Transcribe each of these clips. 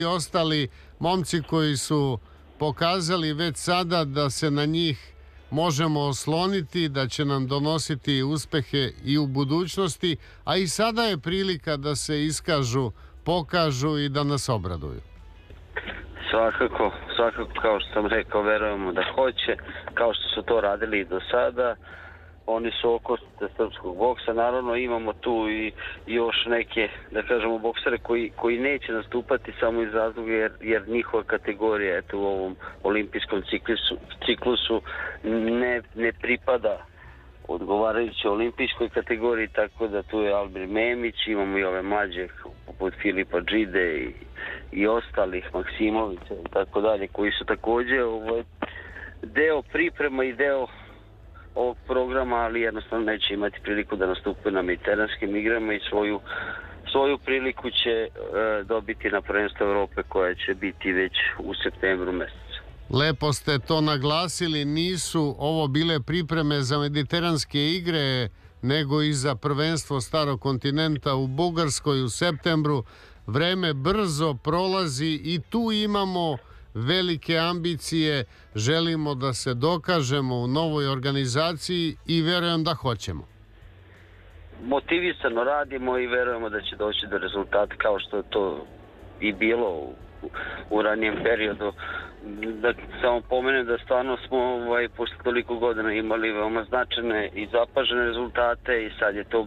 i ostali momci koji su pokazali već sada da se na njih možemo osloniti, da će nam donositi uspehe i u budućnosti, a i sada je prilika da se iskažu, pokažu i da nas obraduju. Svakako, kao što sam rekao, verujemo da hoće, kao što su to radili i do sada. Oni su okosnica srpskog boksa. Naravno imamo tu i još neke, da kažemo, boksere koji neće nastupati samo iz razloga jer njihova kategorija u ovom olimpijskom ciklusu ne pripada odgovarajući olimpijskoj kategoriji, tako da tu je Albir Memić, imamo i ove mlađe poput Filipa Džide i ostalih, Maksimovića i tako dalje, koji su također deo priprema i deo ovog programa, ali jednostavno neće imati priliku da nastupaju na mediteranskim igrama i svoju priliku će dobiti na prvenstvu Evrope koja će biti već u septembru mesecu. Lepo ste to naglasili, nisu ovo bile pripreme za mediteranske igre, nego i za prvenstvo Starog kontinenta u Bugarskoj u septembru. Vreme brzo prolazi i tu imamo velike ambicije, želimo da se dokažemo u novoj organizaciji i verujem da hoćemo. Motivisano radimo i verujemo da će doći do rezultata kao što je to i bilo u ranijem periodu. Da samo pomenem da stvarno smo posle toliko godina imali veoma značajne i zapažene rezultate i sad je to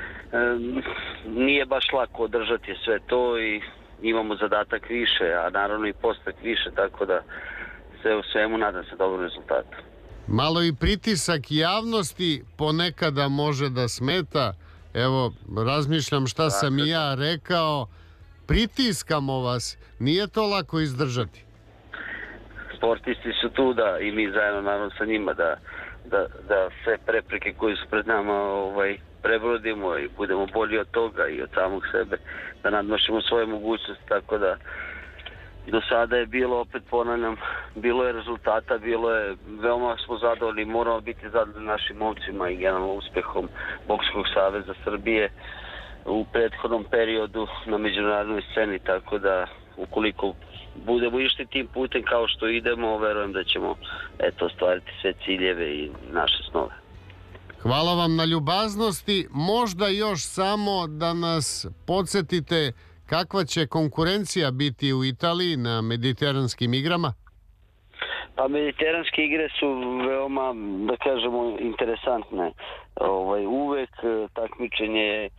nije baš lako održati sve to i imamo zadatak više, a naravno i postak više, tako da sve u svemu nadam se dobrom rezultatu. Malo i pritisak javnosti ponekada može da smeta. Evo, razmišljam šta sam i ja rekao. Pritiskamo vas, nije to lako izdržati. Sportisti su tu da i mi zajedno naravno sa njima da sve prepreke koje su pred nama prebrodimo i budemo bolji od toga i od samog sebe, da nadmašimo svoje mogućnosti, tako da do sada je bilo, opet ponavljam, bilo je rezultata, bilo je, veoma smo zadovoljni, moramo biti zadovoljni našim momcima i generalno uspehom Bokskog saveza Srbije u prethodnom periodu na međunarodnoj sceni, tako da ukoliko budemo išli tim putem kao što idemo, verujem da ćemo ostvariti sve ciljeve i naše snove. Hvala vam na ljubaznosti. Možda još samo da nas podsjetite kakva će konkurencija biti u Italiji na mediteranskim igrama? Pa mediteranske igre su veoma, da kažemo, interesantne. Uvek takmičenje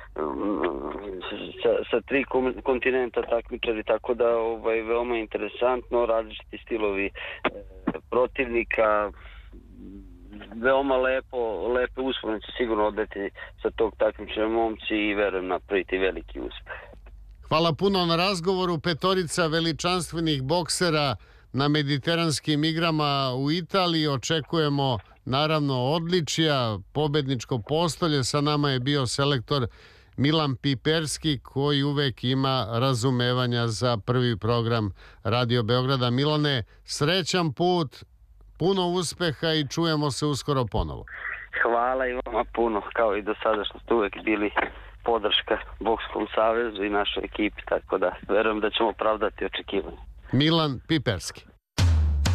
sa 3 kontinenta takmičari, tako da veoma interesantno, različiti stilovi protivnika, veoma lepe uspomene će sigurno odleti sa tog takmičenja momci i verujem napraviti veliki uspeh. Hvala puno na razgovoru. Petorica veličanstvenih boksera na mediteranskim igrama u Italiji. Očekujemo naravno odličja, pobedničko postolje. Sa nama je bio selektor Milan Piperski koji uvek ima razumevanja za prvi program Radio Beograda. Milane, srećan put, puno uspeha i čujemo se uskoro ponovo. Hvala i vama puno, kao i do sada što ste uvek bili podrška Bokskom savezu i našoj ekipi, tako da verujem da ćemo opravdati očekivanje. Milan Piperski.